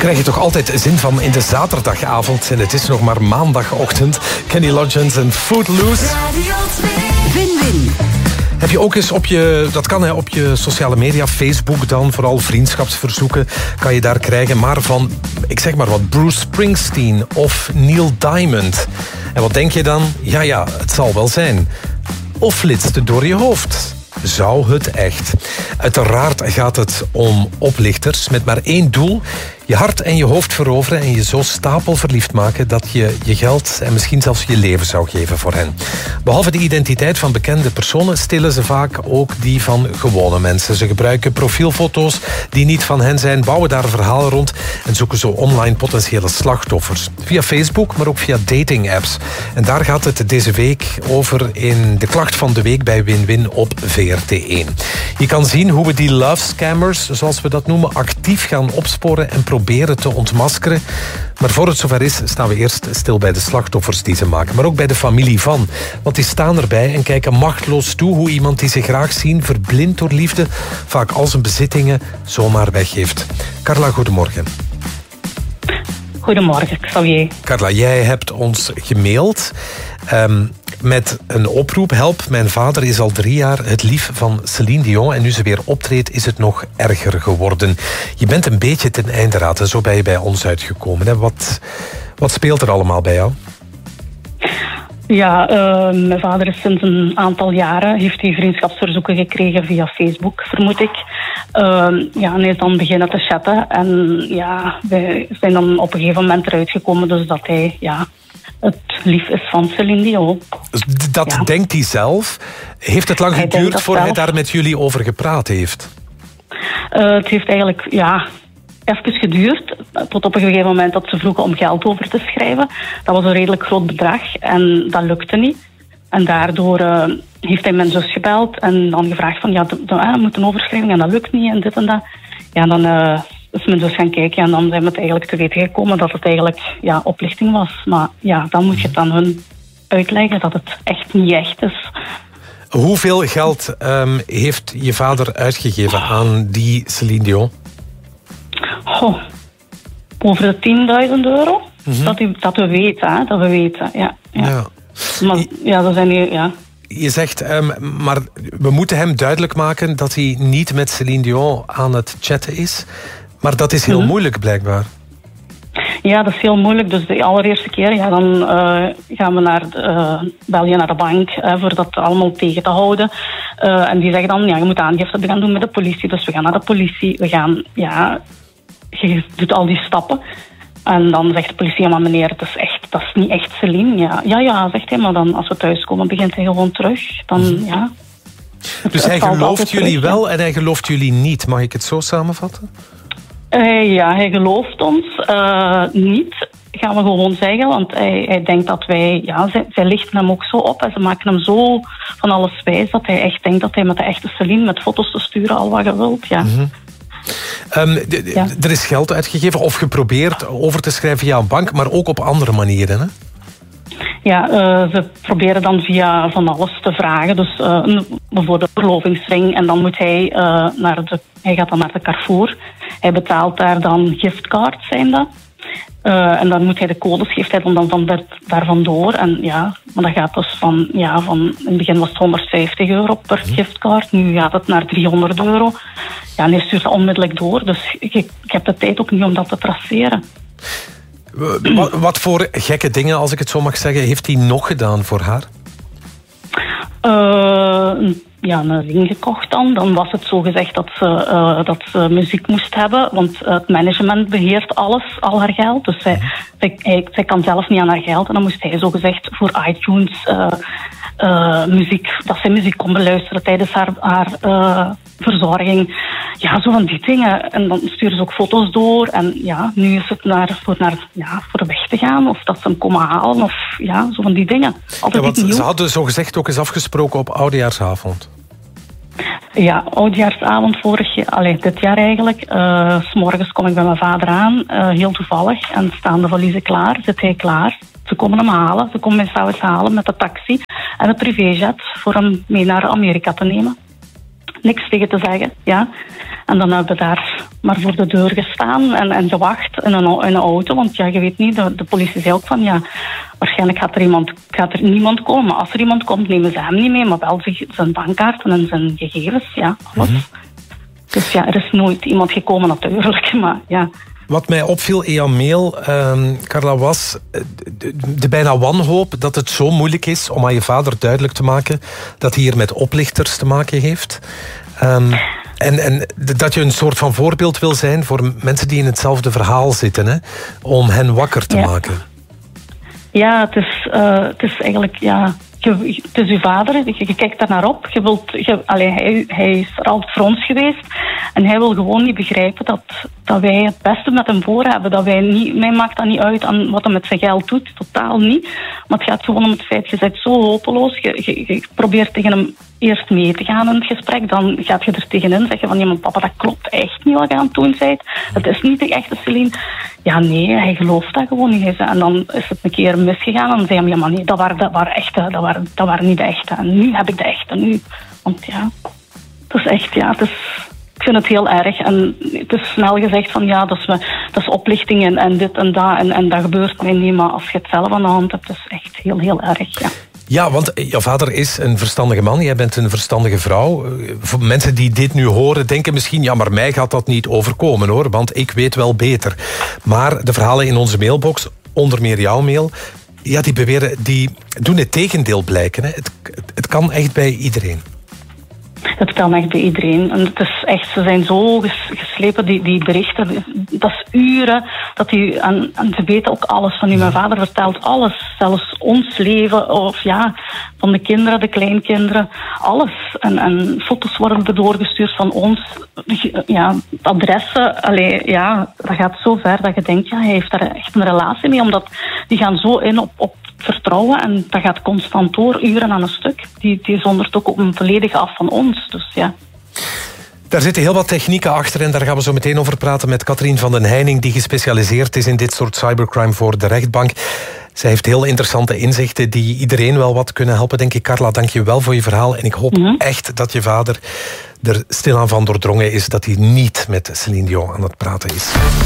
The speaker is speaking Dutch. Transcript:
krijg je toch altijd zin van in de zaterdagavond. En het is nog maar maandagochtend. Kenny Loggins en Footloose. Win-win. Heb je ook eens op je, dat kan op je sociale media, Facebook dan, vooral vriendschapsverzoeken, kan je daar krijgen. Maar van, ik zeg maar wat, Bruce Springsteen of Neil Diamond. En wat denk je dan? Ja, het zal wel zijn. Of flitst het door je hoofd? Zou het echt? Uiteraard gaat het om oplichters met maar één doel: je hart en je hoofd veroveren en je zo stapelverliefd maken dat je je geld en misschien zelfs je leven zou geven voor hen. Behalve de identiteit van bekende personen stelen ze vaak ook die van gewone mensen. Ze gebruiken profielfoto's die niet van hen zijn, bouwen daar verhalen rond en zoeken zo online potentiële slachtoffers. Via Facebook, maar ook via dating-apps. En daar gaat het deze week over in de klacht van de week bij Win-Win op VRT1. Je kan zien hoe we die love scammers, zoals we dat noemen, actief gaan opsporen en proberen te ontmaskeren. Maar voor het zover is, staan we eerst stil bij de slachtoffers die ze maken. Maar ook bij de familie van. Want die staan erbij en kijken machteloos toe hoe iemand die ze graag zien, verblind door liefde, vaak al zijn bezittingen zomaar weggeeft. Carla, goedemorgen. Goedemorgen, Xavier. Carla, jij hebt ons gemaild met een oproep. Help, mijn vader is al 3 jaar het lief van Céline Dion en nu ze weer optreedt is het nog erger geworden. Je bent een beetje ten einde raad en zo ben je bij ons uitgekomen. Hè? Wat speelt er allemaal bij jou? Ja, mijn vader is sinds een aantal jaren, heeft hij vriendschapsverzoeken gekregen via Facebook, vermoed ik. En hij is dan beginnen te chatten. En ja, wij zijn dan op een gegeven moment eruit gekomen dus dat hij het lief is van Céline Dion. Dat denkt hij zelf. Heeft het lang geduurd voor hij daar met jullie over gepraat heeft? Het heeft eigenlijk, even geduurd, tot op een gegeven moment dat ze vroegen om geld over te schrijven. Dat was een redelijk groot bedrag en dat lukte niet. En daardoor heeft hij mijn zus gebeld en dan gevraagd van, we moeten een overschrijving en dat lukt niet en dit en dat. Ja, en dan is mijn zus gaan kijken en dan zijn we het eigenlijk te weten gekomen dat het eigenlijk oplichting was. Maar dan moet je het aan hun uitleggen dat het echt niet echt is. Hoeveel geld heeft je vader uitgegeven aan die Céline Dion? Over de €10.000. Mm-hmm. Dat we weten, ja. Maar dat zijn hier, Je zegt, maar we moeten hem duidelijk maken dat hij niet met Céline Dion aan het chatten is. Maar dat is heel moeilijk, blijkbaar. Ja, dat is heel moeilijk. Dus de allereerste keer, dan gaan we bel je naar de bank voor dat allemaal tegen te houden. En die zeggen dan, je moet aangifte gaan doen met de politie. Dus we gaan naar de politie. We gaan, je doet al die stappen. En dan zegt de politie, maar meneer, dat is niet echt Céline. Ja, zegt hij, maar dan als we thuiskomen begint hij gewoon terug. Dan, Dus hij gelooft jullie wel en hij gelooft jullie niet. Mag ik het zo samenvatten? Hij gelooft ons niet, gaan we gewoon zeggen. Want hij denkt dat wij... zij lichten hem ook zo op en ze maken hem zo van alles wijs dat hij echt denkt dat hij met de echte Céline met foto's te sturen al wat je wilt, Mm-hmm. Er is geld uitgegeven of geprobeerd over te schrijven via een bank, maar ook op andere manieren, hè? Ja, ze proberen dan via van alles te vragen. Dus bijvoorbeeld een verlovingsring. En dan moet hij hij gaat dan naar de Carrefour. Hij betaalt daar dan giftcards, zijn dat. En dan moet hij de codes, geeft hij dan daar vandoor. En maar dat gaat dus van in het begin was het €150 per giftcard. Nu gaat het naar €300. Ja, en hij stuurt dat onmiddellijk door. Dus ik heb de tijd ook niet om dat te traceren. Wat voor gekke dingen, als ik het zo mag zeggen, heeft hij nog gedaan voor haar? Een ring gekocht dan. Dan was het zo gezegd dat ze muziek moest hebben. Want het management beheert alles, al haar geld. Dus zij kan zelf niet aan haar geld. En dan moest hij zo gezegd voor iTunes muziek, dat zij muziek kon beluisteren tijdens haar verzorging. Ja, zo van die dingen. En dan sturen ze ook foto's door. En nu is het voor weg te gaan. Of dat ze hem komen halen. Of zo van die dingen. Ze hadden zo gezegd ook eens afgesproken op Oudejaarsavond. Ja, Oudejaarsavond dit jaar eigenlijk. 's Morgens kom ik bij mijn vader aan. Heel toevallig. En staan de valiezen klaar. Zit hij klaar. Ze komen hem halen. Ze komen mij s'avonds halen met de taxi en de privéjet voor hem mee naar Amerika te nemen. niks tegen te zeggen. Ja. En dan hebben we daar maar voor de deur gestaan en gewacht in een auto. Want ja, je weet niet, de politie zei ook van ja, waarschijnlijk gaat er niemand komen. Maar als er iemand komt, nemen ze hem niet mee, maar wel zijn bankkaarten en zijn gegevens. Ja, alles. Dus ja, er is nooit iemand gekomen natuurlijk, maar ja. Wat mij opviel in jouw mail, Carla, was de bijna wanhoop dat het zo moeilijk is om aan je vader duidelijk te maken dat hij hier met oplichters te maken heeft. En dat je een soort van voorbeeld wil zijn voor mensen die in hetzelfde verhaal zitten, hè, om hen wakker te maken. Ja, het is eigenlijk, ja, het is uw vader, je kijkt daar naar op. Hij is er altijd voor ons geweest. En hij wil gewoon niet begrijpen dat wij het beste met hem voor hebben. Mij maakt dat niet uit aan wat hij met zijn geld doet, totaal niet. Maar het gaat gewoon om het feit, je bent zo hopeloos. Je probeert tegen hem eerst mee te gaan in het gesprek. Dan gaat je er tegenin zeggen van, ja, maar papa, dat klopt echt niet wat je aan het doen bent. Dat is niet de echte Céline. Ja, nee, hij gelooft dat gewoon niet. En dan is het een keer misgegaan. En dan zei hij, ja, maar nee, dat waren niet de echte. En nu heb ik de echte, nu. Want ja, het is echt, ja, ik vind het heel erg. En het is snel gezegd van, ja, dat is oplichting en dit en dat. En dat gebeurt mij niet. Maar als je het zelf aan de hand hebt, is het echt heel, heel erg, ja. Ja, want jouw vader is een verstandige man. Jij bent een verstandige vrouw. Voor mensen die dit nu horen, denken misschien, ja, maar mij gaat dat niet overkomen, hoor. Want ik weet wel beter. Maar de verhalen in onze mailbox, onder meer jouw mail, ja, die doen het tegendeel blijken. Hè. Het kan echt bij iedereen. Het kan echt bij iedereen. En het is echt, ze zijn zo geslepen, die berichten. Dat is uren. En ze weten ook alles van u. Mijn vader vertelt alles. Zelfs ons leven. Of ja, van de kinderen, de kleinkinderen. Alles. En foto's worden er doorgestuurd van ons. Ja, adressen. Ja, dat gaat zo ver dat je denkt, ja, hij heeft daar echt een relatie mee. Omdat die gaan zo in op vertrouwen en dat gaat constant door, uren aan een stuk. Die zondert ook volledig af van ons. Dus ja. Daar zitten heel wat technieken achter en daar gaan we zo meteen over praten met Katrien van den Heining, die gespecialiseerd is in dit soort cybercrime voor de rechtbank. Zij heeft heel interessante inzichten die iedereen wel wat kunnen helpen, denk ik. Carla, dank je wel voor je verhaal. En ik hoop echt dat je vader er stilaan van doordrongen is dat hij niet met Céline Dion aan het praten is.